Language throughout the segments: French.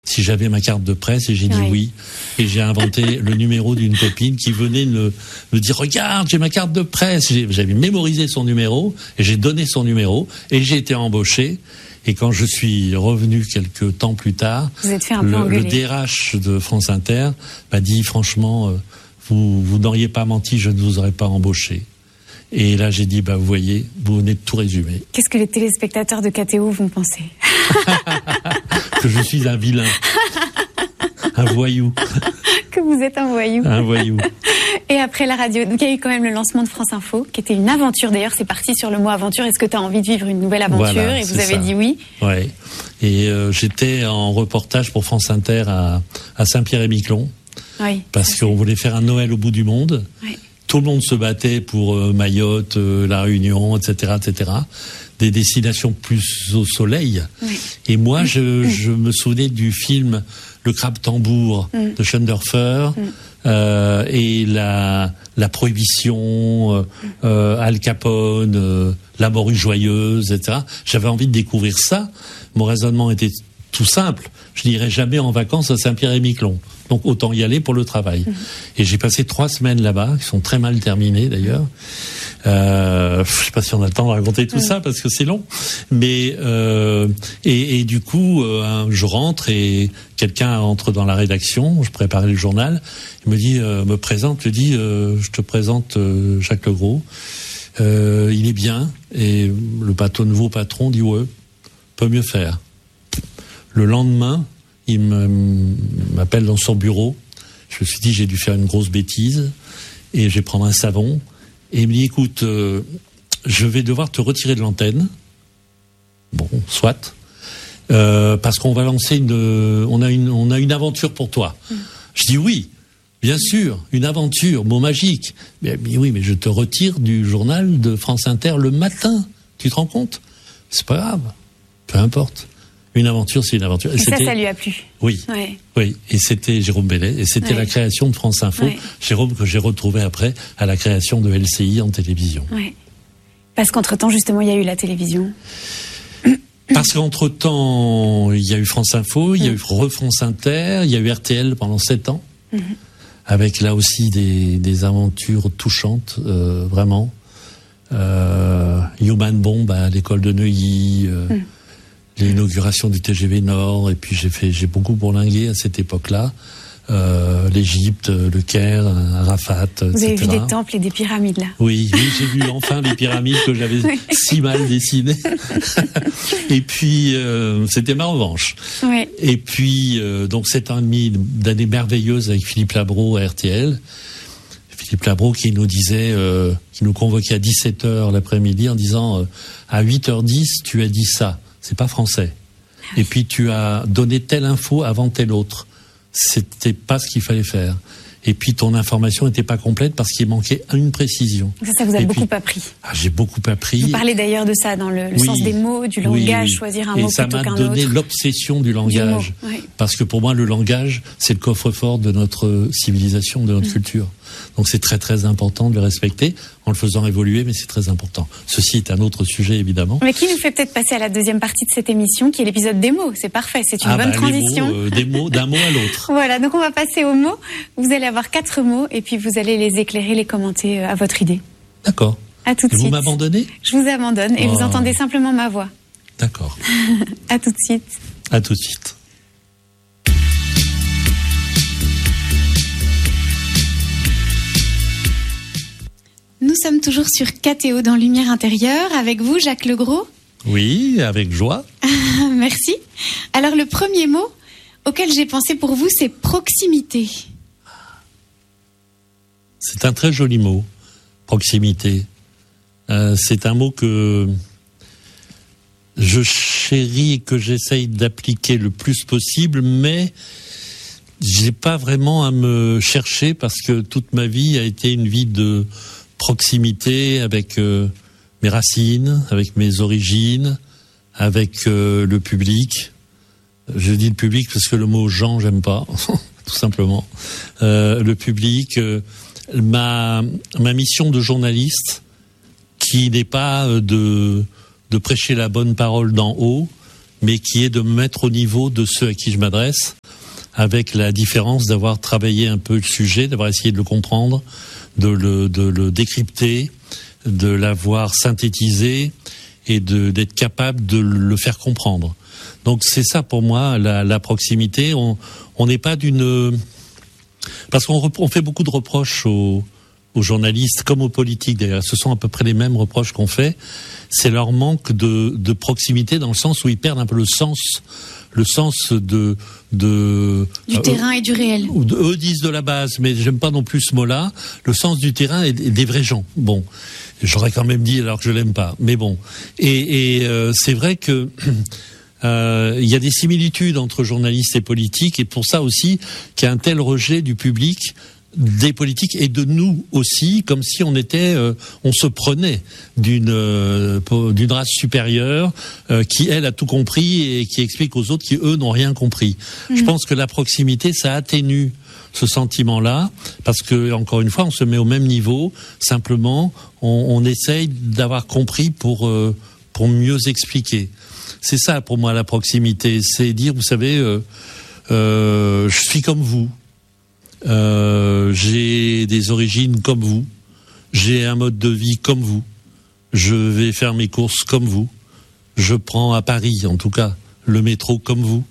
si j'avais ma carte de presse, et j'ai dit oui. Et j'ai inventé le numéro d'une copine qui venait me dire, regarde, j'ai ma carte de presse. J'avais mémorisé son numéro, et j'ai donné son numéro, et j'ai été embauché. Et quand je suis revenu quelques temps plus tard, le DRH de France Inter m'a dit, franchement, vous n'auriez pas menti, je ne vous aurais pas embauché. Et là, j'ai dit, vous voyez, vous venez de tout résumer. Qu'est-ce que les téléspectateurs de KTO vont penser? Que je suis un vilain. Un voyou. Que vous êtes un voyou. Un voyou. Et après la radio, donc il y a eu quand même le lancement de France Info, qui était une aventure. D'ailleurs, c'est parti sur le mot aventure. Est-ce que tu as envie de vivre une nouvelle aventure? Voilà, et vous avez dit oui. Ouais. Et j'étais en reportage pour France Inter à Saint-Pierre-et-Miquelon. Oui. Parce qu'on voulait faire un Noël au bout du monde. Oui. Tout le monde se battait pour Mayotte, La Réunion, etc., etc. Des destinations plus au soleil. Oui. Et moi, je me souvenais du film Le Crabe Tambour de Schoendoerfer et la prohibition, Al Capone, la morue joyeuse, etc. J'avais envie de découvrir ça. Mon raisonnement était tout simple. Je n'irai jamais en vacances à Saint-Pierre-et-Miquelon. Donc autant y aller pour le travail. Et j'ai passé 3 semaines là-bas, qui sont très mal terminées d'ailleurs. Je sais pas si on a le temps de raconter tout ça parce que c'est long. Mais et du coup, je rentre et quelqu'un entre dans la rédaction. Je préparais le journal. Il me dit, je te présente Jacques Legros. Il est bien. Et le nouveau patron dit ouais, peut mieux faire. Le lendemain, il m'appelle dans son bureau. Je me suis dit, j'ai dû faire une grosse bêtise. Et je vais prendre un savon. Et il me dit, écoute, je vais devoir te retirer de l'antenne. Bon, soit. Parce qu'on va lancer on a une aventure pour toi. Je dis oui, bien sûr, une aventure, mot magique. Mais oui, mais je te retire du journal de France Inter le matin. Tu te rends compte? C'est pas grave. Peu importe. Une aventure, c'est une aventure. Et ça lui a plu. Oui. Ouais. Oui. Et c'était Jérôme Bellet. Et c'était la création de France Info. Ouais. Jérôme que j'ai retrouvé après à la création de LCI en télévision. Ouais. Parce qu'entre-temps, justement, il y a eu la télévision. Parce qu'entre-temps, il y a eu France Info, il y a eu France Inter, il y a eu RTL pendant 7 ans. Avec là aussi des aventures touchantes, vraiment. Human Bomb à l'école de Neuilly. L'inauguration du TGV Nord, et puis j'ai beaucoup bourlingué à cette époque-là. L'Égypte, le Caire, Arafat, etc. Vous avez vu des temples et des pyramides là. Oui, j'ai vu enfin les pyramides que j'avais si mal dessinées. Et puis c'était ma revanche. Oui. Et puis donc 7 ans et demi d'années merveilleuses avec Philippe Labro à RTL. Philippe Labro qui nous disait, qui nous convoquait à 17h l'après-midi en disant à 8h10 tu as dit ça. C'est pas français. Et puis tu as donné telle info avant telle autre. C'était pas ce qu'il fallait faire. Et puis ton information n'était pas complète parce qu'il manquait une précision. Ça vous a beaucoup appris. J'ai beaucoup appris. Vous parlez d'ailleurs de ça dans le sens des mots, du langage, choisir un mot plutôt qu'un autre. Et ça m'a donné l'obsession du langage. Parce que pour moi, le langage, c'est le coffre-fort de notre civilisation, de notre culture. Donc c'est très très important de le respecter en le faisant évoluer, mais c'est très important. Ceci est un autre sujet évidemment. Mais qui nous fait peut-être passer à la deuxième partie de cette émission, qui est l'épisode des mots. C'est parfait, c'est une bonne transition. Les mots, d'un mot à l'autre. Voilà, donc on va passer aux mots. Vous allez avoir 4 mots et puis vous allez les éclairer, les commenter à votre idée. D'accord. À tout de suite. Vous m'abandonnez ? Je vous abandonne et vous entendez simplement ma voix. D'accord. À tout de suite. À tout de suite. Nous sommes toujours sur KTO dans Lumière Intérieure. Avec vous, Jacques Legros. Oui, avec joie. Merci. Alors, le premier mot auquel j'ai pensé pour vous, c'est proximité. C'est un très joli mot, proximité. C'est un mot que je chéris et que j'essaye d'appliquer le plus possible, mais j'ai pas vraiment à me chercher parce que toute ma vie a été une vie de proximité avec mes racines, avec mes origines, avec le public. Je dis le public parce que le mot gens, j'aime pas, tout simplement. Le public, ma mission de journaliste, qui n'est pas de prêcher la bonne parole d'en haut, mais qui est de me mettre au niveau de ceux à qui je m'adresse, avec la différence d'avoir travaillé un peu le sujet, d'avoir essayé de le comprendre, de le décrypter, de l'avoir synthétisé et d'être capable de le faire comprendre. Donc c'est ça pour moi la proximité. On n'est pas parce qu'on fait beaucoup de reproches aux journalistes comme aux politiques d'ailleurs. Ce sont à peu près les mêmes reproches qu'on fait. C'est leur manque de proximité dans le sens où ils perdent un peu le sens du terrain et du réel. Eux disent de la base, mais j'aime pas non plus ce mot-là. Le sens du terrain et des vrais gens. Bon, j'aurais quand même dit alors que je l'aime pas, mais bon. Et c'est vrai que il y a des similitudes entre journalistes et politiques, et pour ça aussi qu'il y a un tel rejet du public, des politiques et de nous aussi, comme si on se prenait d'une race supérieure qui elle a tout compris et qui explique aux autres qui eux n'ont rien compris. Je pense que la proximité, ça atténue ce sentiment-là, parce que encore une fois, on se met au même niveau. Simplement, on essaye d'avoir compris pour mieux expliquer. C'est ça pour moi la proximité, c'est dire, vous savez, je suis comme vous. J'ai des origines comme vous, j'ai un mode de vie comme vous, je vais faire mes courses comme vous, je prends à Paris en tout cas le métro comme vous,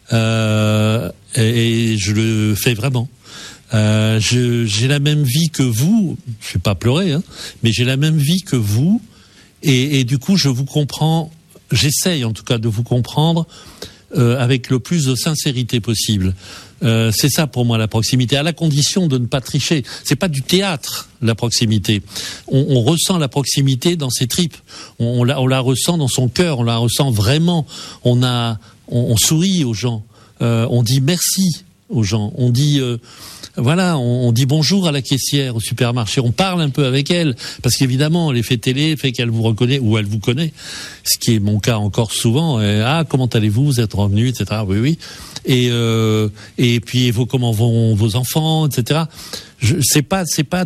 et je le fais vraiment. J'ai la même vie que vous, je vais pas pleurer, mais j'ai la même vie que vous, et du coup je vous comprends, j'essaye en tout cas de vous comprendre avec le plus de sincérité possible. C'est ça pour moi la proximité, à la condition de ne pas tricher. C'est pas du théâtre la proximité. On ressent la proximité dans ses tripes. On la ressent dans son cœur. On la ressent vraiment. On sourit aux gens. On dit merci aux gens. On dit on dit bonjour à la caissière au supermarché. On parle un peu avec elle parce qu'évidemment l'effet télé fait qu'elle vous reconnaît ou elle vous connaît. Ce qui est mon cas encore souvent. Comment allez-vous ? Vous êtes revenu, etc. Oui. Et puis comment vont vos enfants, etc. C'est pas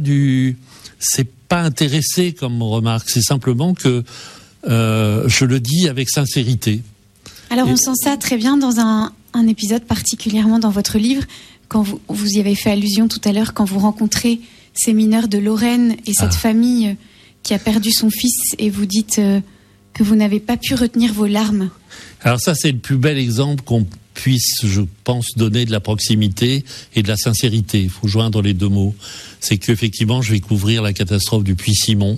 intéressé comme remarque. C'est simplement que je le dis avec sincérité. Alors on sent ça très bien dans un épisode particulièrement dans votre livre, quand vous y avez fait allusion tout à l'heure, quand vous rencontrez ces mineurs de Lorraine et cette famille qui a perdu son fils, et vous dites que vous n'avez pas pu retenir vos larmes. Alors ça, c'est le plus bel exemple qu'on puisse, je pense, donner de la proximité et de la sincérité. Il faut joindre les deux mots. C'est qu'effectivement, je vais couvrir la catastrophe du Puy-Simon.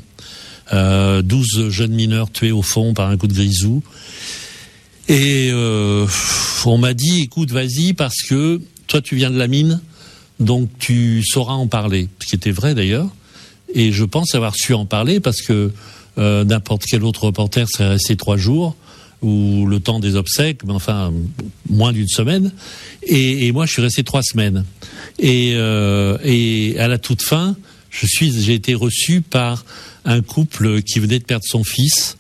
12 jeunes mineurs tués au fond par un coup de grisou. Et on m'a dit, écoute, vas-y, parce que toi, tu viens de la mine, donc tu sauras en parler. Ce qui était vrai, d'ailleurs. Et je pense avoir su en parler parce que n'importe quel autre reporter serait resté 3 jours ou le temps des obsèques, mais enfin, moins d'une semaine. Et moi, je suis resté 3 semaines. Et à la toute fin, j'ai été reçu par un couple qui venait de perdre son fils.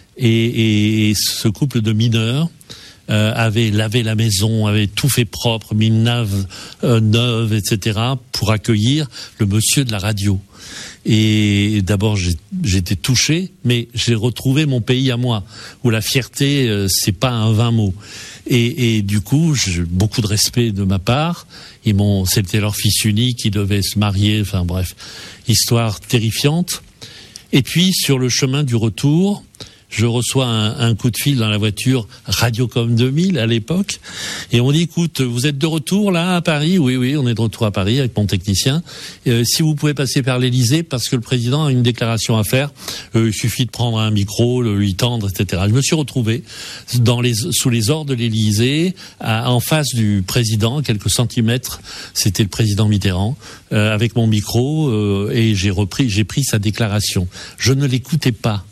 Et ce couple de mineurs avait lavé la maison, avait tout fait propre, mis une nave neuve, etc., pour accueillir le monsieur de la radio. Et d'abord, j'étais touché, mais j'ai retrouvé mon pays à moi, où la fierté, c'est pas un vain mot. Et du coup, j'ai beaucoup de respect de ma part. C'était leur fils unique, ils devaient se marier, enfin bref, histoire terrifiante. Et puis, sur le chemin du retour, je reçois un coup de fil dans la voiture Radiocom 2000 à l'époque, et on dit, écoute, vous êtes de retour là à Paris ? Oui, on est de retour à Paris avec mon technicien. Si vous pouvez passer par l'Élysée, parce que le président a une déclaration à faire, il suffit de prendre un micro, le lui tendre, etc. Je me suis retrouvé sous les ors de l'Élysée, en face du président, quelques centimètres, c'était le président Mitterrand, avec mon micro, et j'ai pris sa déclaration. Je ne l'écoutais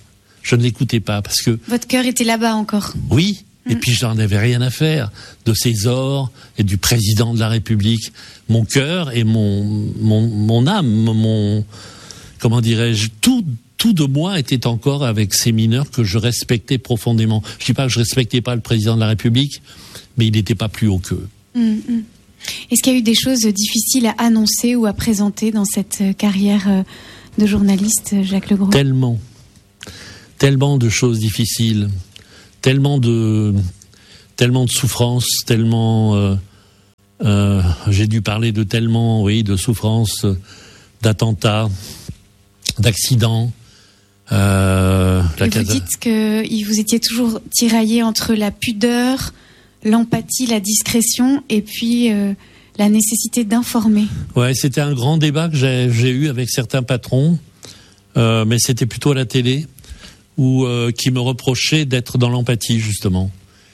pas parce que... Votre cœur était là-bas encore. Oui, et puis j'en avais rien à faire de ces ors et du président de la République. Mon cœur et mon âme, comment dirais-je, tout de moi était encore avec ces mineurs que je respectais profondément. Je dis pas que je respectais pas le président de la République, mais il n'était pas plus haut qu'eux. Est-ce qu'il y a eu des choses difficiles à annoncer ou à présenter dans cette carrière de journaliste, Jacques Legros ? Tellement de choses difficiles, tellement de... tellement de souffrances, tellement j'ai dû parler de tellement, oui, de souffrances, d'attentats, d'accidents. Vous dites que vous étiez toujours tiraillé entre la pudeur, l'empathie, la discrétion et puis la nécessité d'informer. Ouais, c'était un grand débat que j'ai eu avec certains patrons, mais c'était plutôt à la télé, qui me reprochaient d'être dans l'empathie, justement.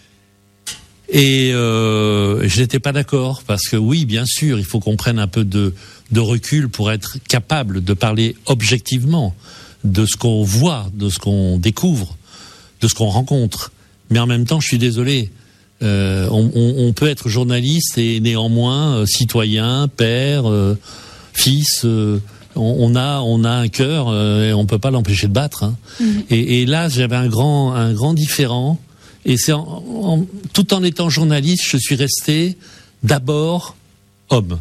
Et je n'étais pas d'accord, parce que oui, bien sûr, il faut qu'on prenne un peu de recul pour être capable de parler objectivement de ce qu'on voit, de ce qu'on découvre, de ce qu'on rencontre. Mais en même temps, je suis désolé, on peut être journaliste et néanmoins citoyen, père, fils. On a un cœur et on peut pas l'empêcher de battre. Hein. Et là, j'avais un grand différent. Et c'est tout en étant journaliste, je suis resté d'abord homme.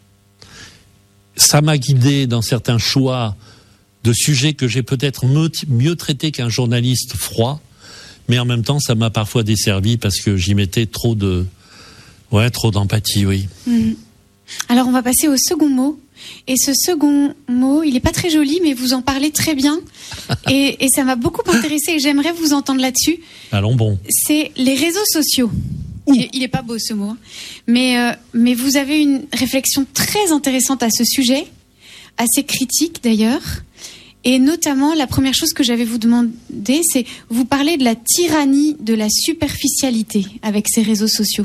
Ça m'a guidé dans certains choix de sujets que j'ai peut-être mieux traités qu'un journaliste froid, mais en même temps, ça m'a parfois desservi parce que j'y mettais trop d'empathie, oui. Alors, on va passer au second mot. Et ce second mot, il n'est pas très joli, mais vous en parlez très bien. Et ça m'a beaucoup intéressé et j'aimerais vous entendre là-dessus. Allons bon. C'est les réseaux sociaux. Il est pas beau ce mot, hein. Mais vous avez une réflexion très intéressante à ce sujet, assez critique d'ailleurs. Et notamment, la première chose que j'avais vous demander, c'est vous parlez de la tyrannie de la superficialité avec ces réseaux sociaux.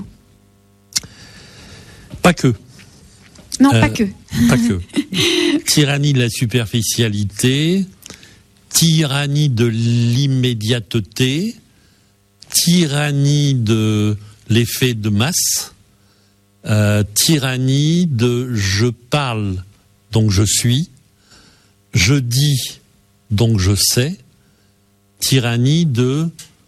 Pas que. Non, pas que. Pas que. Tyrannie de la superficialité, tyrannie de l'immédiateté, tyrannie de l'effet de masse, tyrannie de je parle, donc je suis, je dis, donc je sais, tyrannie de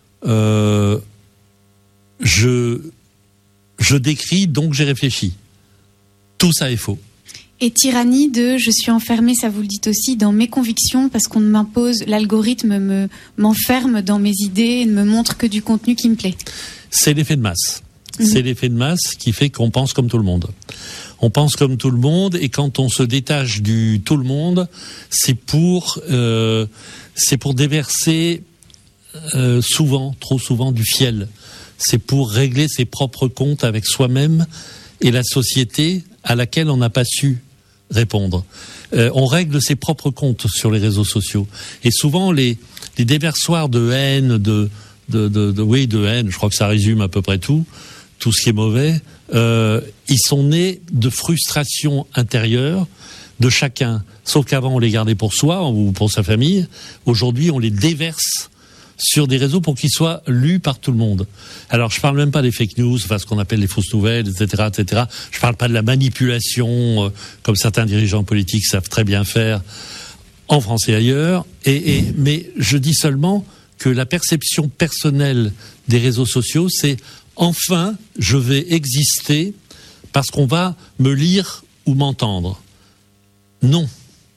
je décris, donc j'ai réfléchi. Tout ça est faux. Et tyrannie de je suis enfermé, ça vous le dites aussi, dans mes convictions parce qu'on m'impose, l'algorithme m'enferme dans mes idées et ne me montre que du contenu qui me plaît. C'est l'effet de masse. C'est l'effet de masse qui fait qu'on pense comme tout le monde. On pense comme tout le monde et quand on se détache du tout le monde, c'est pour déverser trop souvent du fiel. C'est pour régler ses propres comptes avec soi-même et la société à laquelle on n'a pas su répondre. On règle ses propres comptes sur les réseaux sociaux. Et souvent, les déversoirs de haine, de haine, je crois que ça résume à peu près tout ce qui est mauvais, ils sont nés de frustration intérieure de chacun. Sauf qu'avant, on les gardait pour soi ou pour sa famille. Aujourd'hui, on les déverse sur des réseaux pour qu'ils soient lus par tout le monde. Alors, je parle même pas des fake news, enfin ce qu'on appelle les fausses nouvelles, etc., etc. Je parle pas de la manipulation, comme certains dirigeants politiques savent très bien faire en France et ailleurs. Mais je dis seulement que la perception personnelle des réseaux sociaux, c'est enfin, je vais exister parce qu'on va me lire ou m'entendre. Non.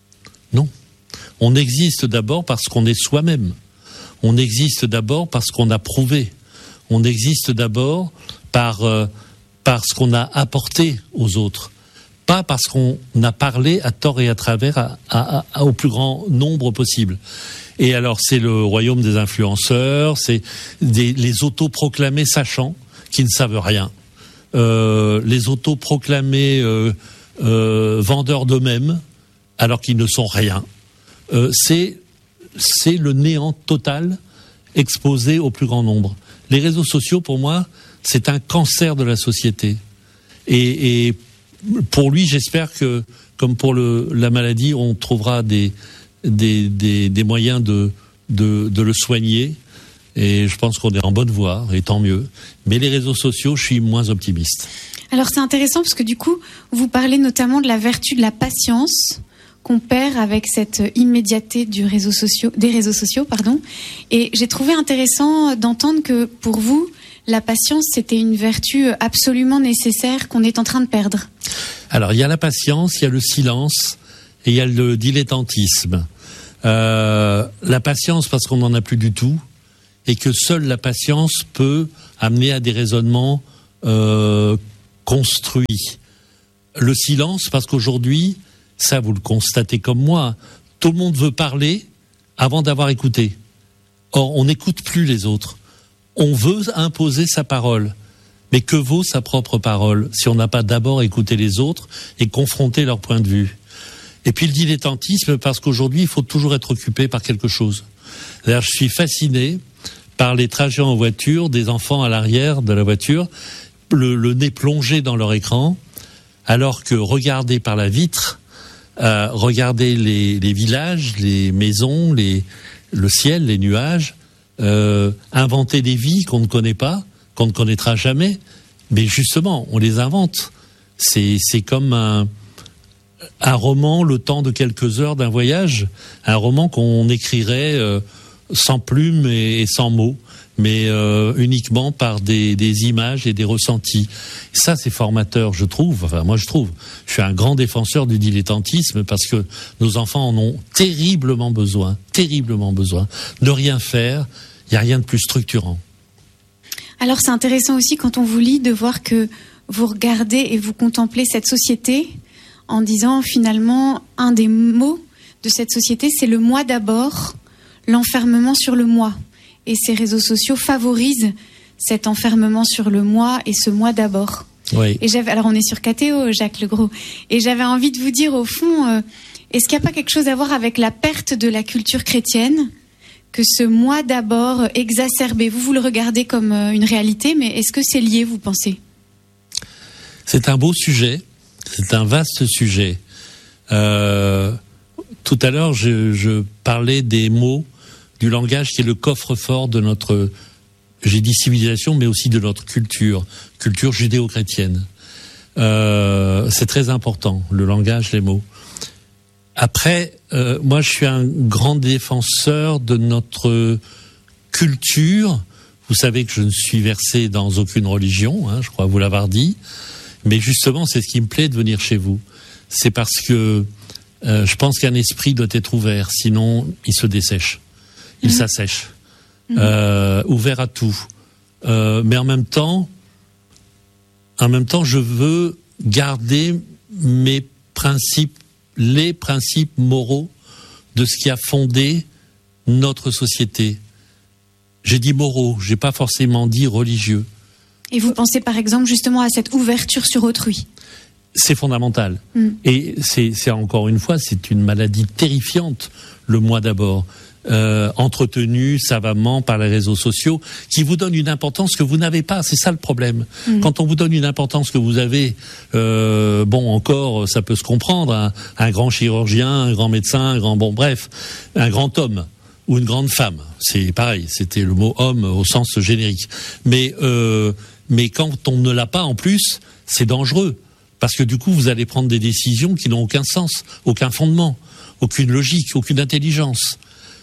On existe d'abord parce qu'on est soi-même. On existe d'abord parce qu'on a prouvé. On existe d'abord par ce qu'on a apporté aux autres. Pas parce qu'on a parlé à tort et à travers au plus grand nombre possible. Et alors, c'est le royaume des influenceurs, c'est les autoproclamés sachants qui ne savent rien. Les autoproclamés vendeurs d'eux-mêmes alors qu'ils ne sont rien. C'est le néant total exposé au plus grand nombre. Les réseaux sociaux, pour moi, c'est un cancer de la société. Et pour lui, j'espère que, comme pour la maladie, on trouvera des moyens de le soigner. Et je pense qu'on est en bonne voie, et tant mieux. Mais les réseaux sociaux, je suis moins optimiste. Alors c'est intéressant parce que du coup, vous parlez notamment de la vertu de la patience qu'on perd avec cette immédiateté des réseaux sociaux, Et j'ai trouvé intéressant d'entendre que pour vous, la patience, c'était une vertu absolument nécessaire qu'on est en train de perdre. Alors, il y a la patience, il y a le silence et il y a le dilettantisme. La patience parce qu'on n'en a plus du tout et que seule la patience peut amener à des raisonnements construits. Le silence, parce qu'aujourd'hui, ça vous le constatez comme moi, tout le monde veut parler avant d'avoir écouté. Or, on n'écoute plus les autres. On veut imposer sa parole. Mais que vaut sa propre parole si on n'a pas d'abord écouté les autres et confronté leur point de vue? Et puis le dilettantisme, parce qu'aujourd'hui, il faut toujours être occupé par quelque chose. D'ailleurs, je suis fasciné par les trajets en voiture, des enfants à l'arrière de la voiture, le nez plongé dans leur écran, alors que regarder par la vitre, regarder les villages, les maisons, le ciel, les nuages, inventer des vies qu'on ne connaît pas, qu'on ne connaîtra jamais, mais justement, on les invente. C'est comme un roman, le temps de quelques heures d'un voyage, un roman qu'on écrirait sans plume et sans mots, mais uniquement par des images et des ressentis. Ça, c'est formateur, je trouve. Enfin, moi, je trouve. Je suis un grand défenseur du dilettantisme parce que nos enfants en ont terriblement besoin. Ne rien faire, il n'y a rien de plus structurant. Alors, c'est intéressant aussi, quand on vous lit, de voir que vous regardez et vous contemplez cette société en disant, finalement, un des mots de cette société, c'est le moi d'abord, l'enfermement sur le moi. Et ces réseaux sociaux favorisent cet enfermement sur le moi et ce moi d'abord. Oui. Et alors on est sur KTO, Jacques Legros. Et j'avais envie de vous dire, au fond, est-ce qu'il n'y a pas quelque chose à voir avec la perte de la culture chrétienne, que ce moi d'abord exacerbé, vous le regardez comme une réalité, mais est-ce que c'est lié, vous pensez? C'est un beau sujet, c'est un vaste sujet. Tout à l'heure, je parlais des mots, du langage qui est le coffre-fort de notre, j'ai dit civilisation, mais aussi de notre culture judéo-chrétienne. C'est très important, le langage, les mots. Après, moi je suis un grand défenseur de notre culture. Vous savez que je ne suis versé dans aucune religion, je crois vous l'avoir dit. Mais justement, c'est ce qui me plaît de venir chez vous. C'est parce que je pense qu'un esprit doit être ouvert, sinon il se dessèche. Il s'assèche, ouvert à tout. Mais en même temps, je veux garder mes principes, les principes moraux de ce qui a fondé notre société. J'ai dit moraux, j'ai pas forcément dit religieux. Et vous pensez par exemple justement à cette ouverture sur autrui? C'est fondamental. Et c'est encore une fois, c'est une maladie terrifiante, le moi d'abord. Entretenu savamment par les réseaux sociaux, qui vous donnent une importance que vous n'avez pas. C'est ça le problème. Quand on vous donne une importance que vous avez, encore, ça peut se comprendre. Un grand chirurgien, un grand médecin, un grand homme ou une grande femme. C'est pareil. C'était le mot homme au sens générique. Mais quand on ne l'a pas en plus, c'est dangereux. Parce que du coup, vous allez prendre des décisions qui n'ont aucun sens, aucun fondement, aucune logique, aucune intelligence.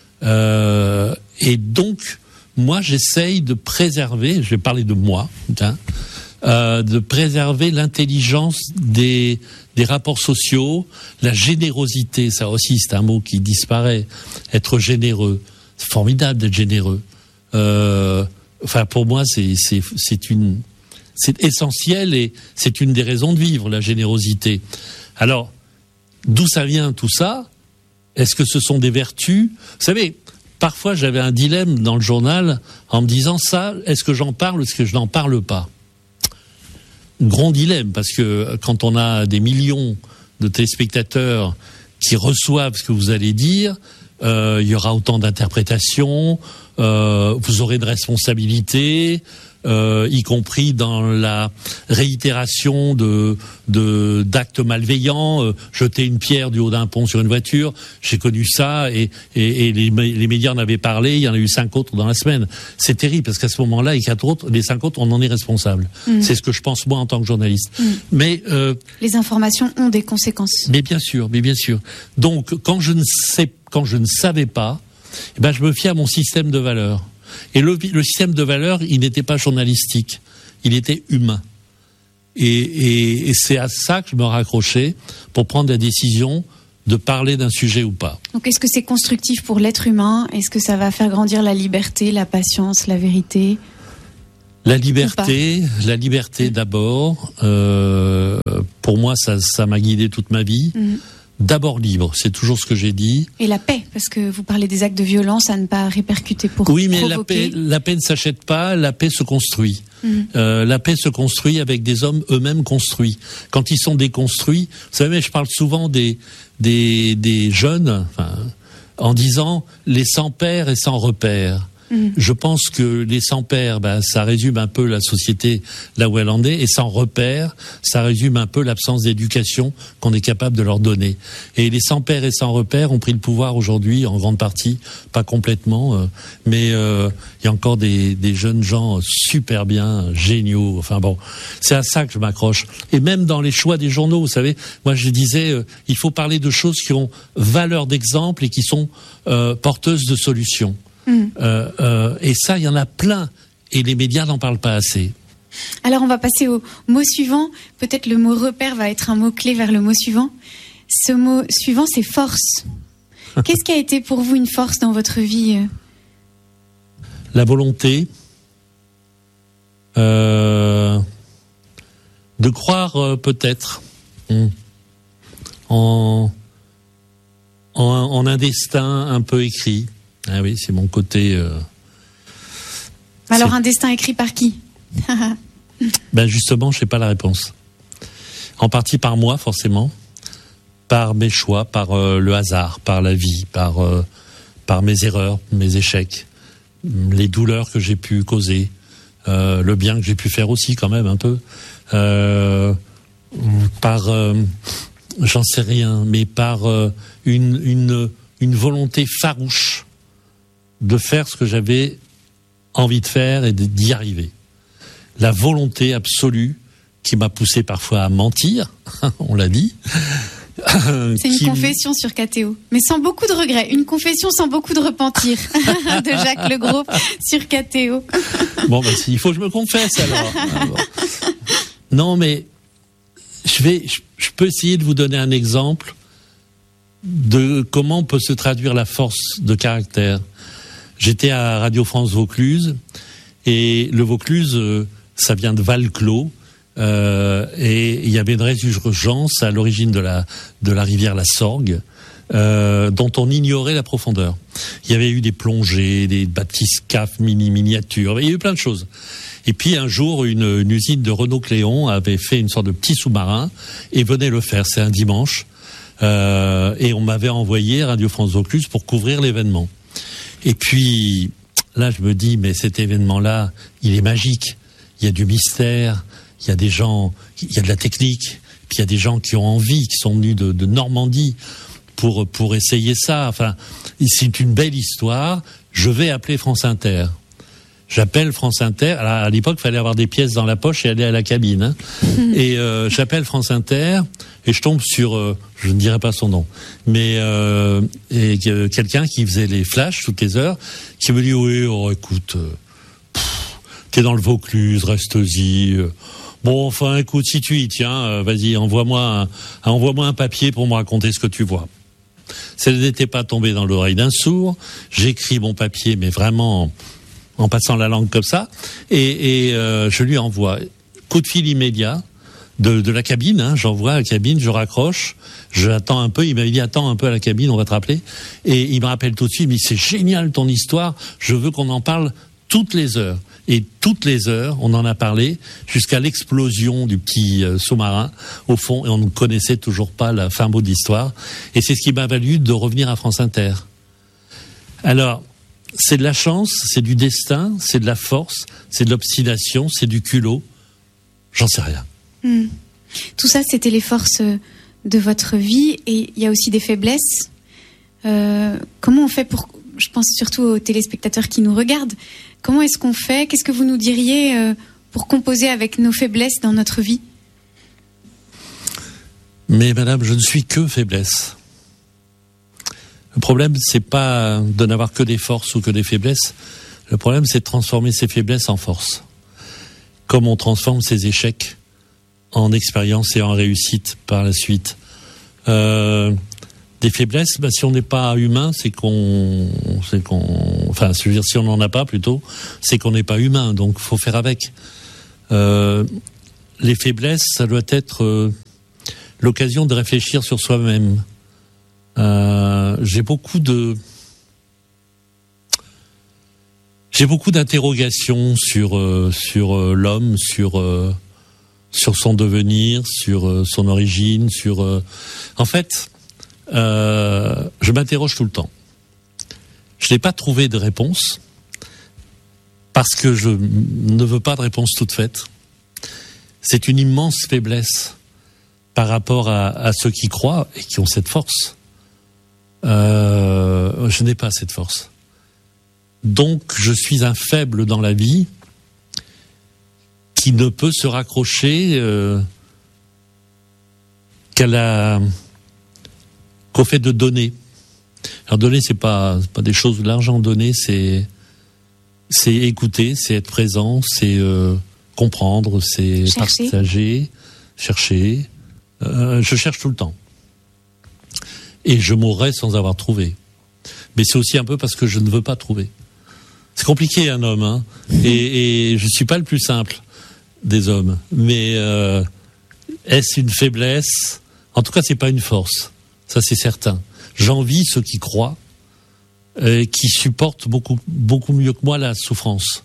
Et donc, moi, j'essaye de préserver, je vais parler de moi, de préserver l'intelligence des rapports sociaux, la générosité, ça aussi, c'est un mot qui disparaît. Être généreux, c'est formidable d'être généreux. Pour moi, c'est essentiel et c'est une des raisons de vivre, la générosité. Alors, d'où ça vient tout ça? Est-ce que ce sont des vertus? Vous savez, parfois j'avais un dilemme dans le journal en me disant ça, est-ce que j'en parle ou est-ce que je n'en parle pas? Grand dilemme, parce que quand on a des millions de téléspectateurs qui reçoivent ce que vous allez dire, il y aura autant d'interprétations, vous aurez de responsabilités, y compris dans la réitération d'actes malveillants, jeter une pierre du haut d'un pont sur une voiture. J'ai connu ça et les médias en avaient parlé. Il y en a eu 5 autres dans la semaine. C'est terrible parce qu'à ce moment-là, les 5 autres, on en est responsable. C'est ce que je pense moi en tant que journaliste. Mais les informations ont des conséquences. Mais bien sûr. Donc quand je ne savais pas, je me fiais à mon système de valeurs. Et le système de valeurs, il n'était pas journalistique, il était humain. Et c'est à ça que je me raccrochais pour prendre la décision de parler d'un sujet ou pas. Donc est-ce que c'est constructif pour l'être humain ? Est-ce que ça va faire grandir la liberté, la patience, la vérité ? La liberté d'abord. Pour moi, ça m'a guidé toute ma vie. D'abord libre, c'est toujours ce que j'ai dit. Et la paix, parce que vous parlez des actes de violence à ne pas répercuter pour provoquer. Oui, mais la paix ne s'achète pas, la paix se construit. La paix se construit avec des hommes eux-mêmes construits. Quand ils sont déconstruits, vous savez, je parle souvent des jeunes, en disant les sans père et sans repère. Je pense que les sans-pères, ça résume un peu la société là où elle en est, et sans repères, ça résume un peu l'absence d'éducation qu'on est capable de leur donner. Et les sans-pères et sans repères ont pris le pouvoir aujourd'hui, en grande partie, pas complètement, mais il y a encore des jeunes gens super bien, géniaux. Enfin bon, c'est à ça que je m'accroche. Et même dans les choix des journaux, vous savez, moi je disais, il faut parler de choses qui ont valeur d'exemple et qui sont porteuses de solutions. Et ça, il y en a plein. Et les médias n'en parlent pas assez. Alors, on va passer au mot suivant. Peut-être le mot repère va être un mot-clé vers le mot suivant. Ce mot suivant, c'est force. Qu'est-ce qui a été pour vous une force dans votre vie ? La volonté de croire peut-être en un destin un peu écrit. Ah oui, c'est mon côté... Alors, un destin écrit par qui ? Justement, je sais pas la réponse. En partie par moi, forcément. Par mes choix, par le hasard, par la vie, par mes erreurs, mes échecs, les douleurs que j'ai pu causer, le bien que j'ai pu faire aussi, quand même, un peu. J'en sais rien, mais par une volonté farouche de faire ce que j'avais envie de faire et d'y arriver. La volonté absolue qui m'a poussé parfois à mentir, on l'a dit. C'est une confession sur KTO, mais sans beaucoup de regrets. Une confession sans beaucoup de repentir de Jacques Legros sur KTO. Bon, il faut que je me confesse alors. Non, mais je peux essayer de vous donner un exemple de comment peut se traduire la force de caractère. J'étais à Radio France Vaucluse, et le Vaucluse, ça vient de Val-Clos, et il y avait une résurgence à l'origine de la rivière la Sorgue, dont on ignorait la profondeur. Il y avait eu des plongées, des bathyscaphes miniatures, il y a eu plein de choses. Et puis un jour, une usine de Renault-Cléon avait fait une sorte de petit sous-marin et venait le faire. C'est un dimanche. Et on m'avait envoyé à Radio France Vaucluse pour couvrir l'événement. Et puis, là, je me dis, mais cet événement-là, il est magique. Il y a du mystère, il y a des gens, il y a de la technique, puis il y a des gens qui ont envie, qui sont venus de Normandie pour essayer ça. Enfin, c'est une belle histoire. Je vais appeler France Inter. J'appelle France Inter. Alors, à l'époque, il fallait avoir des pièces dans la poche et aller à la cabine. Et j'appelle France Inter et je tombe sur, je ne dirai pas son nom, mais quelqu'un qui faisait les flashs toutes les heures, qui me dit oui, écoute, t'es dans le Vaucluse, reste-y. Bon, enfin, écoute, si tu y tiens, vas-y, envoie-moi un papier pour me raconter ce que tu vois. Ça n'était pas tombé dans l'oreille d'un sourd. J'écris mon papier, mais vraiment en passant la langue comme ça, et je lui envoie coup de fil immédiat de la cabine, j'envoie à la cabine, je raccroche, j'attends un peu, il m'avait dit attends un peu à la cabine, on va te rappeler, et il me rappelle tout de suite, il me dit c'est génial ton histoire, je veux qu'on en parle toutes les heures. Et toutes les heures, on en a parlé jusqu'à l'explosion du petit sous-marin au fond, et on ne connaissait toujours pas la fin mot de l'histoire, et c'est ce qui m'a valu de revenir à France Inter. Alors, c'est de la chance, c'est du destin, c'est de la force, c'est de l'obstination, c'est du culot. J'en sais rien. Tout ça, c'était les forces de votre vie, et il y a aussi des faiblesses. Comment on fait pour... Je pense surtout aux téléspectateurs qui nous regardent. Comment est-ce qu'on fait ? Qu'est-ce que vous nous diriez pour composer avec nos faiblesses dans notre vie ? Mais madame, je ne suis que faiblesse. Le problème, c'est pas de n'avoir que des forces ou que des faiblesses. Le problème, c'est de transformer ces faiblesses en force. Comme on transforme ses échecs en expérience et en réussite par la suite. Des Des faiblesses, si on n'est pas humain, enfin, je veux dire, si on n'en a pas plutôt, c'est qu'on n'est pas humain, donc faut faire avec. Les faiblesses, ça doit être l'occasion de réfléchir sur soi-même. J'ai beaucoup d'interrogations sur l'homme, sur son devenir, sur son origine, en fait, je m'interroge tout le temps. Je n'ai pas trouvé de réponse parce que je ne veux pas de réponse toute faite. C'est une immense faiblesse par rapport à ceux qui croient et qui ont cette force. Je n'ai pas cette force. Donc, je suis un faible dans la vie qui ne peut se raccrocher qu'au fait de donner. Alors, donner, c'est pas des choses de l'argent. Donner, c'est écouter, c'est être présent, c'est comprendre, c'est partager, chercher. Je cherche tout le temps. Et je mourrai sans avoir trouvé. Mais c'est aussi un peu parce que je ne veux pas trouver. C'est compliqué, un homme, hein. Et je suis pas le plus simple des hommes. Mais est-ce une faiblesse ? En tout cas, c'est pas une force. Ça, c'est certain. J'envie ceux qui croient, qui supportent beaucoup, beaucoup mieux que moi la souffrance.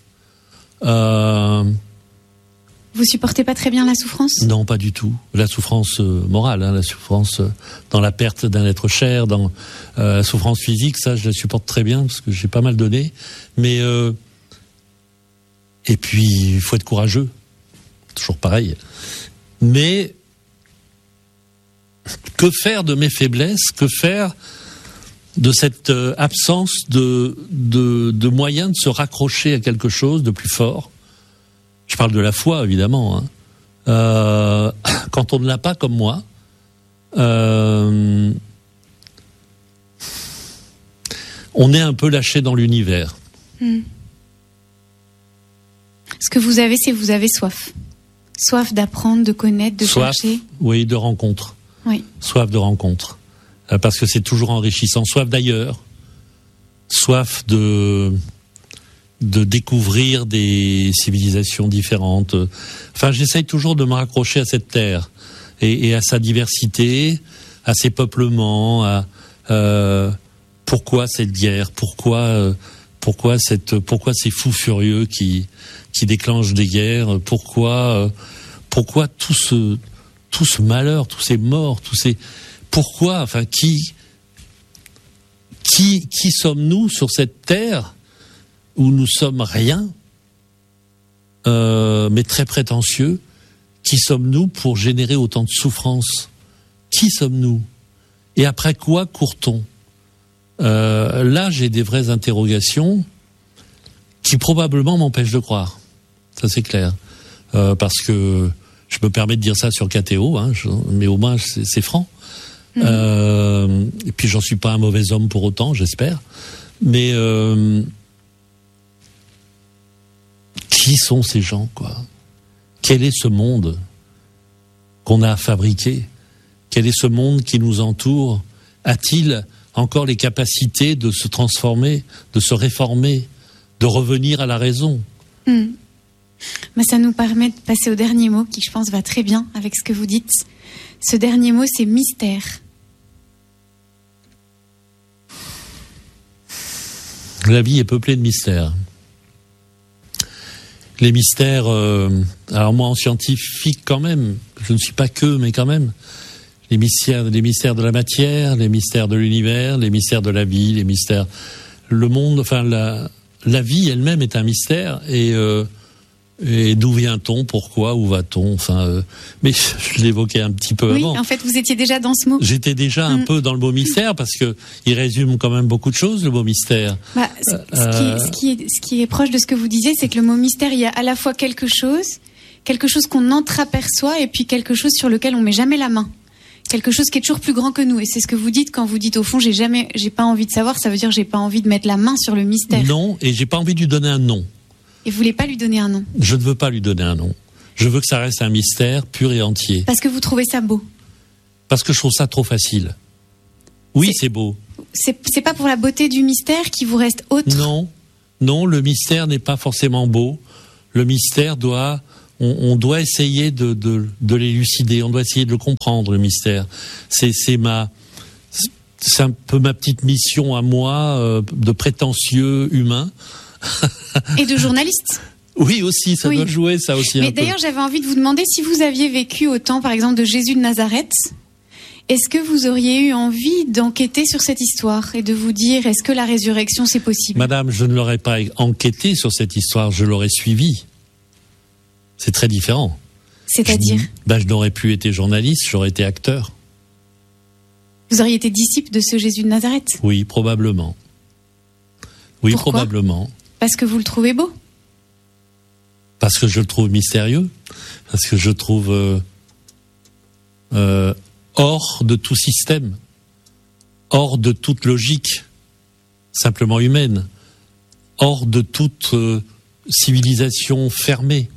Vous supportez pas très bien la souffrance ? Non, pas du tout. La souffrance morale, la souffrance dans la perte d'un être cher, dans la souffrance physique, ça je la supporte très bien parce que j'ai pas mal donné. Mais et puis il faut être courageux, toujours pareil. Mais que faire de mes faiblesses ? Que faire de cette absence de moyens de se raccrocher à quelque chose de plus fort ? Je parle de la foi, évidemment. Hein. Quand on ne l'a pas comme moi, on est un peu lâché dans l'univers. Ce que vous avez, c'est vous avez soif. Soif d'apprendre, de connaître, de chercher. Oui, de rencontre. Oui. Soif de rencontre. Parce que c'est toujours enrichissant. Soif d'ailleurs. Soif de découvrir des civilisations différentes. Enfin, j'essaye toujours de me raccrocher à cette terre et à sa diversité, à ses peuplements, à pourquoi cette guerre, pourquoi ces fous furieux qui déclenchent des guerres, pourquoi tout ce malheur, tous ces morts, pourquoi, enfin, qui sommes-nous sur cette terre où nous sommes rien, mais très prétentieux? Qui sommes-nous pour générer autant de souffrance? Qui sommes-nous? Et après quoi court-on? Là, j'ai des vraies interrogations qui probablement m'empêchent de croire. Ça, c'est clair. Parce que je me permets de dire ça sur KTO, hein, mais au moins c'est franc. Et puis j'en suis pas un mauvais homme pour autant, j'espère. Mais qui sont ces gens, quoi? Quel est ce monde qu'on a fabriqué? Quel est ce monde qui nous entoure? A-t-il encore les capacités de se transformer, de se réformer, de revenir à la raison? Mais ça nous permet de passer au dernier mot qui, je pense, va très bien avec ce que vous dites. Ce dernier mot, c'est mystère. La vie est peuplée de mystères. Les mystères, alors moi en scientifique quand même, je ne suis pas que, mais quand même, les mystères de la matière, les mystères de l'univers, les mystères de la vie, les mystères, le monde, enfin la vie elle-même est un mystère et d'où vient-on, pourquoi, où va-t-on, enfin, mais je l'évoquais un petit peu avant. Oui, en fait, vous étiez déjà dans ce mot. J'étais déjà un peu dans le mot mystère parce que il résume quand même beaucoup de choses, le mot mystère. Ce qui est proche de ce que vous disiez, c'est que le mot mystère, il y a à la fois quelque chose qu'on entreaperçoit et puis quelque chose sur lequel on met jamais la main. Quelque chose qui est toujours plus grand que nous. Et c'est ce que vous dites quand vous dites au fond, j'ai pas envie de savoir, ça veut dire j'ai pas envie de mettre la main sur le mystère. Non, et j'ai pas envie de lui donner un nom. Et vous voulez pas lui donner un nom? Je ne veux pas lui donner un nom. Je veux que ça reste un mystère pur et entier. Parce que vous trouvez ça beau? Parce que je trouve ça trop facile. Oui, c'est beau. C'est pas pour la beauté du mystère qui vous reste autre? Non, le mystère n'est pas forcément beau. Le mystère on doit essayer de l'élucider, on doit essayer de le comprendre, le mystère. C'est un peu ma petite mission à moi, de prétentieux humain. Et de journaliste. Oui, aussi, ça doit jouer, ça aussi. Mais d'ailleurs, j'avais envie de vous demander si vous aviez vécu au temps, par exemple, de Jésus de Nazareth. Est-ce que vous auriez eu envie d'enquêter sur cette histoire et de vous dire, est-ce que la résurrection, c'est possible? Madame, je ne l'aurais pas enquêté sur cette histoire, je l'aurais suivi. C'est très différent. C'est-à-dire? Je n'aurais plus été journaliste, j'aurais été acteur. Vous auriez été disciple de ce Jésus de Nazareth? Oui, probablement. Oui, pourquoi? Probablement. Parce que vous le trouvez beau? Parce que je le trouve mystérieux. Parce que je trouve hors de tout système, hors de toute logique, simplement humaine, hors de toute civilisation fermée.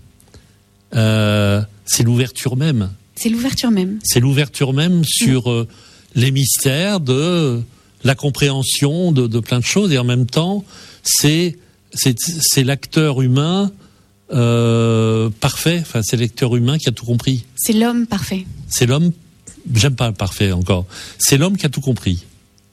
C'est l'ouverture même. C'est l'ouverture même. C'est l'ouverture même sur les mystères de la compréhension de plein de choses, et en même temps, c'est l'acteur humain parfait. Enfin, c'est l'acteur humain qui a tout compris. C'est l'homme parfait. C'est l'homme. J'aime pas le parfait encore. C'est l'homme qui a tout compris.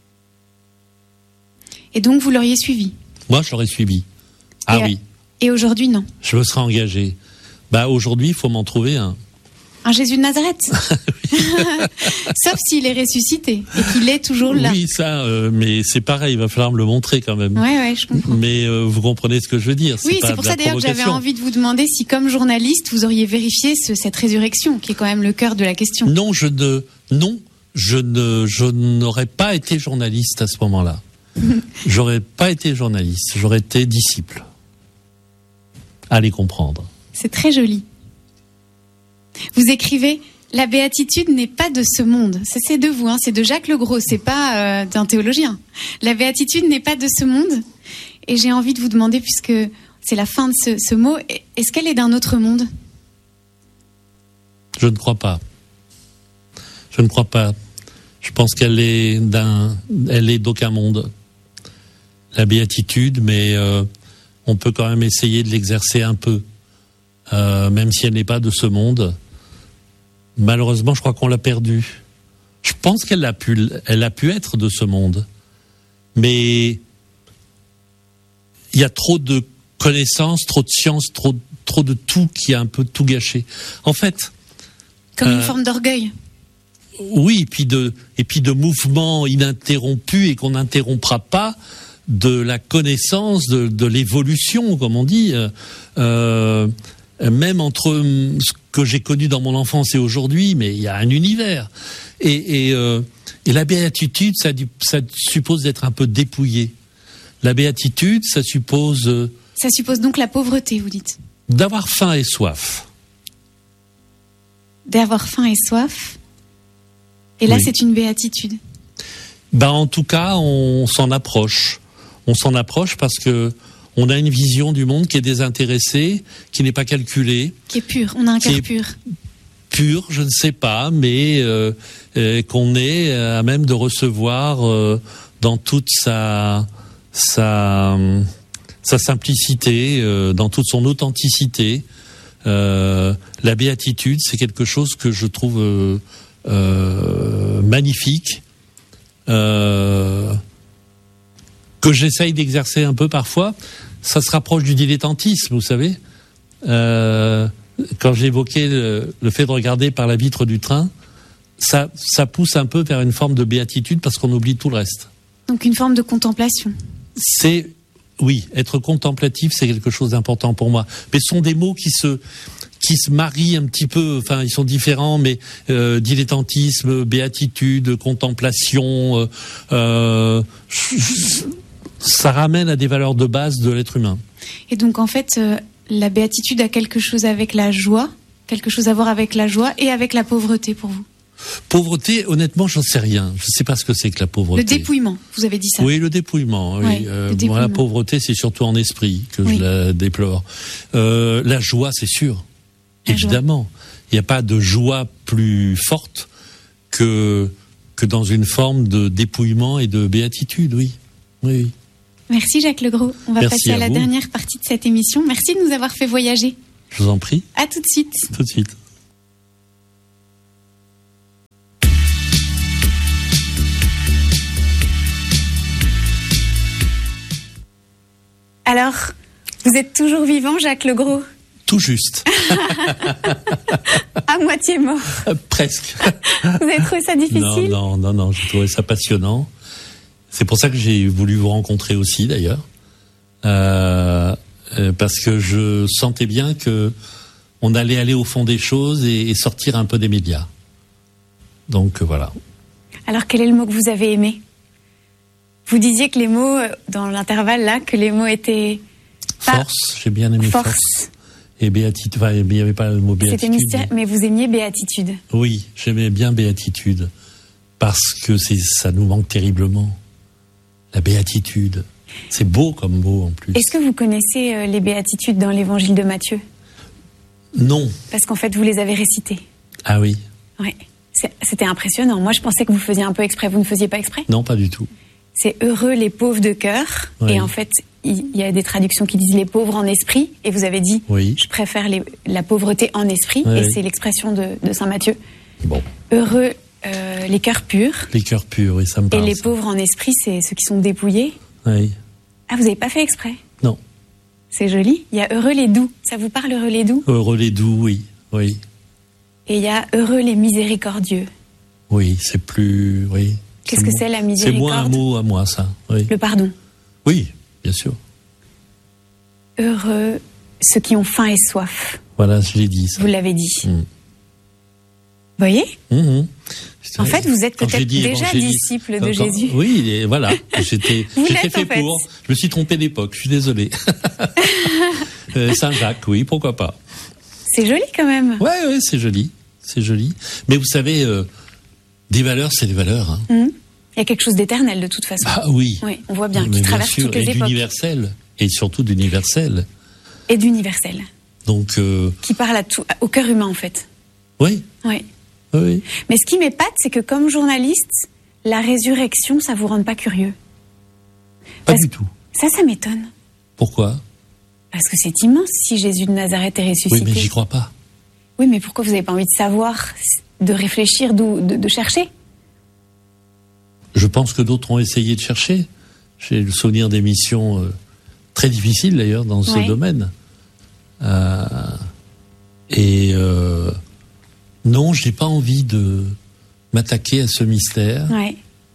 Et donc vous l'auriez suivi? Moi, je l'aurais suivi. Oui. Et aujourd'hui, non? Je me serais engagé. Aujourd'hui, il faut m'en trouver un. Un Jésus de Nazareth. Sauf s'il est ressuscité et qu'il est toujours là. Oui, ça, mais c'est pareil, il va falloir me le montrer quand même. Ouais, je comprends. Mais vous comprenez ce que je veux dire. Oui, c'est pour ça d'ailleurs que j'avais envie de vous demander si, comme journaliste, vous auriez vérifié cette résurrection, qui est quand même le cœur de la question. Non, je n'aurais pas été journaliste à ce moment-là. J'aurais pas été journaliste, j'aurais été disciple. Allez comprendre. C'est très joli. Vous écrivez « La béatitude n'est pas de ce monde ». C'est de vous, c'est de Jacques Le Gros, c'est pas d'un théologien. La béatitude n'est pas de ce monde. Et j'ai envie de vous demander, puisque c'est la fin de ce mot, est-ce qu'elle est d'un autre monde? Je ne crois pas. Je ne crois pas. Je pense qu'elle est d'aucun monde. La béatitude, mais on peut quand même essayer de l'exercer un peu. Même si elle n'est pas de ce monde. Malheureusement, je crois qu'on l'a perdue. Je pense qu'elle a pu être de ce monde. Mais il y a trop de connaissances, trop de sciences, trop de tout qui a un peu tout gâché. En fait... Comme une forme d'orgueil. Oui, et puis de mouvements ininterrompus et qu'on n'interrompra pas de la connaissance, de l'évolution, comme on dit. Même entre ce que j'ai connu dans mon enfance et aujourd'hui, mais il y a un univers. Et la béatitude, ça suppose d'être un peu dépouillé. La béatitude, ça suppose... Ça suppose donc la pauvreté, vous dites? D'avoir faim et soif. D'avoir faim et soif. Et là, oui. C'est une béatitude. En tout cas, on s'en approche. On s'en approche parce que on a une vision du monde qui est désintéressée, qui n'est pas calculée. Qui est pure. On a un cœur pur. Pur, je ne sais pas, mais qu'on est à même de recevoir dans toute sa simplicité, dans toute son authenticité. La béatitude, c'est quelque chose que je trouve magnifique, que j'essaye d'exercer un peu parfois. Ça se rapproche du dilettantisme, vous savez. Quand j'évoquais le fait de regarder par la vitre du train, ça pousse un peu vers une forme de béatitude parce qu'on oublie tout le reste. Donc une forme de contemplation. Oui, être contemplatif, c'est quelque chose d'important pour moi. Mais ce sont des mots qui se marient un petit peu, enfin ils sont différents, mais dilettantisme, béatitude, contemplation, ça ramène à des valeurs de base de l'être humain. Et donc en fait, la béatitude a quelque chose avec la joie, quelque chose à voir avec la joie et avec la pauvreté pour vous? Pauvreté, honnêtement, j'en sais rien. Je ne sais pas ce que c'est que la pauvreté. Le dépouillement, vous avez dit ça. Oui, le dépouillement. Oui. Le dépouillement. La pauvreté, c'est surtout en esprit que je la déplore. La joie, c'est sûr. Évidemment. Il n'y a pas de joie plus forte que que dans une forme de dépouillement et de béatitude, oui. Oui. Merci Jacques Legros. On va passer à la dernière partie de cette émission. Merci de nous avoir fait voyager. Je vous en prie. À tout de suite. Tout de suite. Alors, vous êtes toujours vivant, Jacques Legros ? Tout juste. À moitié mort. Presque. Vous avez trouvé ça difficile ? Non, j'ai trouvé ça passionnant. C'est pour ça que j'ai voulu vous rencontrer aussi, d'ailleurs. Parce que je sentais bien que on allait aller au fond des choses et sortir un peu des médias. Donc, voilà. Alors, quel est le mot que vous avez aimé ? Vous disiez que les mots, dans l'intervalle là, que les mots étaient... Force, j'ai bien aimé force. Et béatitude, enfin, il n'y avait pas le mot béatitude. C'était mystère, mais vous aimiez béatitude. Oui, j'aimais bien béatitude. Parce que ça nous manque terriblement. La béatitude. C'est beau comme mot en plus. Est-ce que vous connaissez les béatitudes dans l'évangile de Matthieu ? Non. Parce qu'en fait, vous les avez récitées. Ah oui. Oui. C'était impressionnant. Moi, je pensais que vous faisiez un peu exprès. Vous ne faisiez pas exprès ? Non, pas du tout. C'est heureux les pauvres de cœur. Oui. Et en fait, il y a des traductions qui disent les pauvres en esprit. Et vous avez dit, oui. Je préfère la pauvreté en esprit. Oui. Et c'est l'expression de saint Matthieu. Bon. Heureux les cœurs purs. Les cœurs purs, oui, ça me parle. Et les pauvres en esprit, c'est ceux qui sont dépouillés. Oui. Ah, vous n'avez pas fait exprès ? Non. C'est joli. Il y a heureux les doux. Ça vous parle, heureux les doux ? Heureux les doux, oui. Oui. Et il y a heureux les miséricordieux. Oui, c'est plus... Oui. Qu'est-ce que c'est la miséricorde ? C'est moins un mot à moi, ça. Oui. Le pardon. Oui, bien sûr. Heureux ceux qui ont faim et soif. Voilà, je l'ai dit. Ça. Vous l'avez dit. Vous voyez ? En fait, vous êtes peut-être déjà disciple de Jésus. Oui, et voilà. J'étais fait pour. Je me suis trompé d'époque, je suis désolé. Saint-Jacques, oui, pourquoi pas. C'est joli quand même. Ouais, c'est joli. C'est joli. Mais vous savez, des valeurs, c'est des valeurs. Hein. Il y a quelque chose d'éternel de toute façon. Ah oui. Oui, on voit bien, qui traverse toutes les époques. Et d'universel. Et surtout d'universel. Et d'universel. Donc. Qui parle au cœur humain en fait. Oui. Oui. Oui. Mais ce qui m'épate, c'est que comme journaliste, la résurrection, ça vous rend pas curieux. Pas du tout. Ça m'étonne. Pourquoi ? Parce que c'est immense si Jésus de Nazareth est ressuscité. Oui, mais j'y crois pas. Oui, mais pourquoi vous n'avez pas envie de savoir, de réfléchir, de chercher ? Je pense que d'autres ont essayé de chercher. J'ai le souvenir d'émissions très difficiles d'ailleurs dans ce domaine. Non, je n'ai pas envie de m'attaquer à ce mystère. Ouais.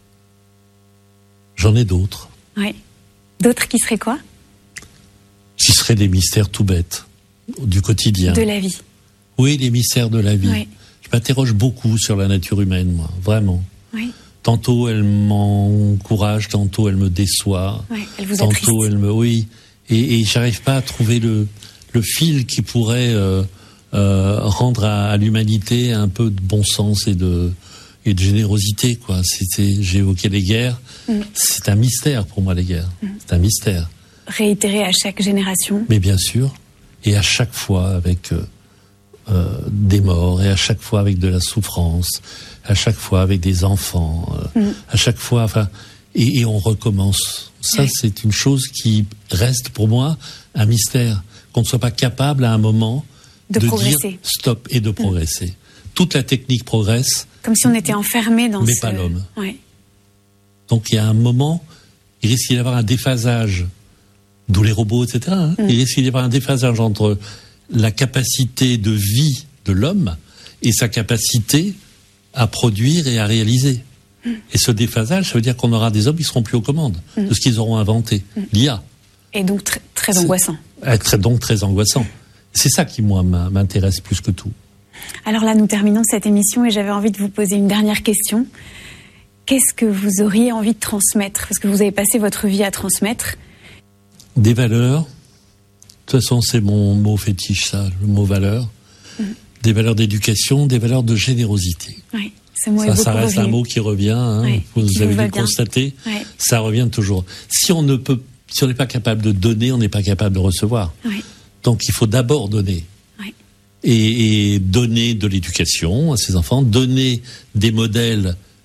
J'en ai d'autres. Ouais. D'autres qui seraient quoi ? Qui seraient des mystères tout bêtes, du quotidien. De la vie. Oui, les mystères de la vie. Ouais. Je m'interroge beaucoup sur la nature humaine, moi, vraiment. Oui. Tantôt elle m'encourage, tantôt elle me déçoit. Ouais, elle vous tantôt attriste. Elle me... Oui. Et j'arrive pas à trouver le fil qui pourrait... rendre à l'humanité un peu de bon sens et de générosité, quoi. J'ai évoqué les guerres. C'est un mystère pour moi, les guerres. C'est un mystère. Réitéré à chaque génération. Mais bien sûr. Et à chaque fois avec des morts, et à chaque fois avec de la souffrance, à chaque fois avec des enfants, à chaque fois, enfin, et on recommence. Ça, c'est une chose qui reste pour moi un mystère. Qu'on ne soit pas capable à un moment de progresser. Dire stop et de progresser. Toute la technique progresse. Comme si on était enfermé dans mais pas l'homme. Ouais. Donc il y a un moment, il risque d'y avoir un déphasage, d'où les robots, etc. Hein. Il risque d'y avoir un déphasage entre la capacité de vie de l'homme et sa capacité à produire et à réaliser. Et ce déphasage, ça veut dire qu'on aura des hommes qui seront plus aux commandes de ce qu'ils auront inventé, l'IA. Et donc très angoissant. Donc très angoissant. C'est ça qui, moi, m'intéresse plus que tout. Alors là, nous terminons cette émission et j'avais envie de vous poser une dernière question. Qu'est-ce que vous auriez envie de transmettre ? Parce que vous avez passé votre vie à transmettre. Des valeurs. De toute façon, c'est mon mot fétiche, ça, le mot valeur. Des valeurs d'éducation, des valeurs de générosité. Oui, ce mot est beaucoup ça reste revenu. Un mot qui revient. Hein, oui, vous avez dû le constater. Oui. Ça revient toujours. Si on n'est pas capable de donner, on n'est pas capable de recevoir. Oui. Donc il faut d'abord donner. Oui. Et donner de l'éducation à ses enfants, donner des modèles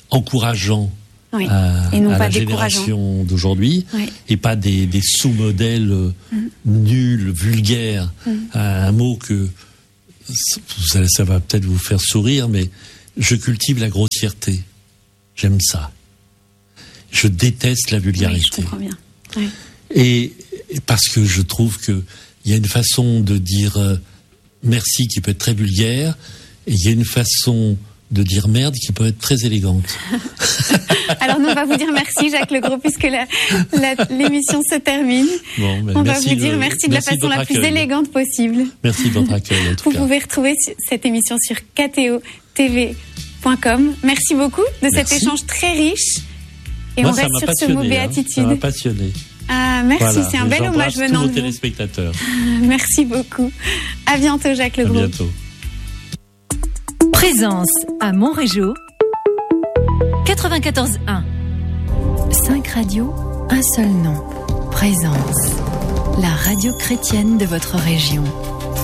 encourageants oui. à la génération d'aujourd'hui, oui. et pas des sous-modèles nuls, vulgaires. Un mot que ça va peut-être vous faire sourire, mais je cultive la grossièreté. J'aime ça. Je déteste la vulgarité. Oui, je comprends bien. Oui. Et parce que je trouve que il y a une façon de dire merci qui peut être très vulgaire, et il y a une façon de dire merde qui peut être très élégante. Alors nous, on va vous dire merci, Jacques Legros, puisque l'émission se termine. Bon, on va vous dire merci de la façon la plus élégante possible. Merci de votre accueil, en tout cas. Vous pouvez retrouver cette émission sur ktotv.com. Merci beaucoup de cet échange très riche. Et moi, on reste sur ce mot béatitude. Ça m'a passionné. Ah, merci, voilà, c'est un bel hommage venant de vous. Téléspectateurs. Merci beaucoup. À bientôt, Jacques Legros. À bientôt. Présence à Montrégeau 94.1. 5 radios, un seul nom. Présence, la radio chrétienne de votre région.